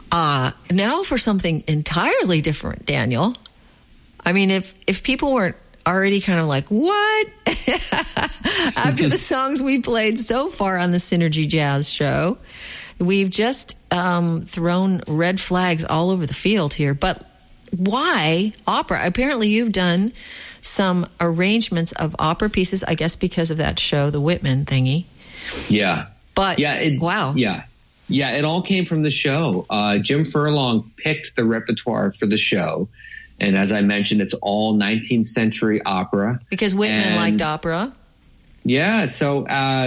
Now for something entirely different, Daniel. I mean, if people weren't already kind of like, what? After the songs we played so far on the Synergy Jazz Show, we've just thrown red flags all over the field here. But why opera? Apparently you've done some arrangements of opera pieces, I guess because of that show, the Whitman thingy. Yeah. But, wow. Yeah. Yeah, it all came from the show. Jim Furlong picked the repertoire for the show. And as I mentioned, it's all 19th century opera. Because Whitman liked opera. Yeah. So,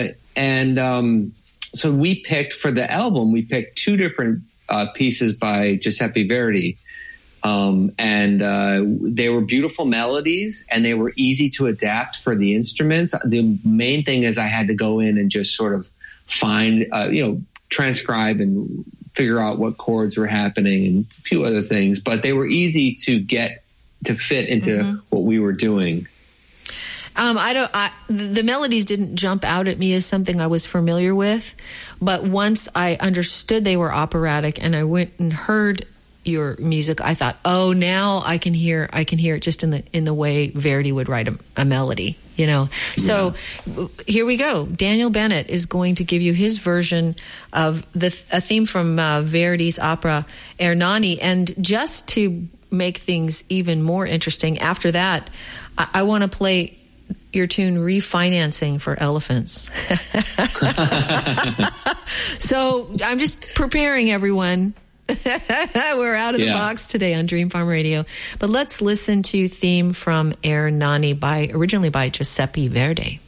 so we picked for the album, we picked two different pieces by Giuseppe Verdi. They were beautiful melodies and they were easy to adapt for the instruments. The main thing is I had to go in and just sort of find, transcribe and figure out what chords were happening and a few other things, but they were easy to get to fit into what we were doing. The melodies didn't jump out at me as something I was familiar with, but once I understood they were operatic and I went and heard your music, I thought, oh, now I can hear it just in the way Verdi would write a melody, So here we go. Daniel Bennett is going to give you his version of a theme from Verdi's opera Ernani, and just to make things even more interesting, after that, I want to play your tune Refinancing for Elephants. So I'm just preparing everyone. We're out of the box today on Dream Farm Radio. But let's listen to theme from Ernani originally by Giuseppe Verdi.